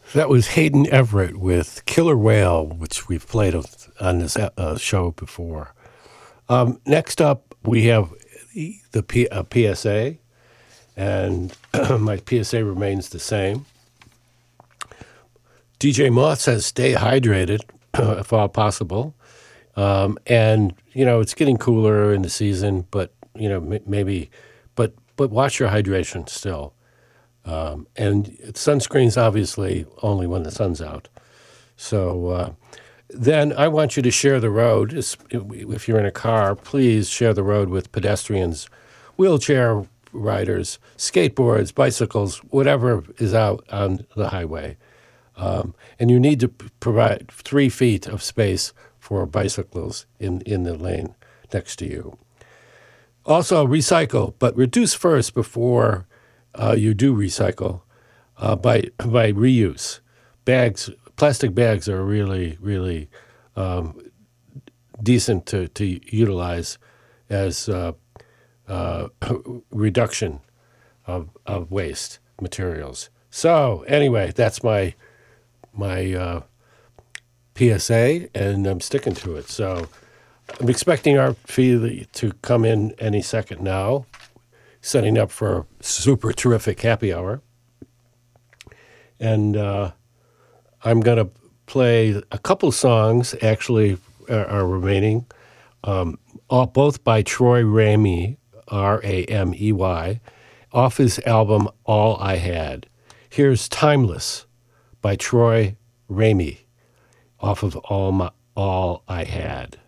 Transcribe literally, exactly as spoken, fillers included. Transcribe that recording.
That was Hayden Everett with Killer Whale, which we've played on this uh, show before. Um, next up, we have the P- uh, P S A, and my P S A remains the same. D J Moth says stay hydrated if all possible. Um, and, you know, it's getting cooler in the season, but, you know, m- maybe, but but watch your hydration still. Um, and sunscreen's obviously only when the sun's out. So uh, then I want you to share the road. If you're in a car, please share the road with pedestrians, wheelchair riders, skateboards, bicycles, whatever is out on the highway. Um, and you need to p- provide three feet of space for bicycles in, in the lane next to you. Also, recycle, but reduce first before uh, you do recycle uh, by by reuse. Bags, plastic bags are really, really um, decent to, to utilize as uh, uh, reduction of, of waste materials. So anyway, that's my my uh, P S A, and I'm sticking to it. So I'm expecting our fee to come in any second now, setting up for a super terrific happy hour. And uh, I'm going to play a couple songs, actually, are, are remaining, um, all, both by Troy Ramey, R A M E Y, off his album All I Had. Here's Timeless by Troy Ramey, off of All, My, All I Had.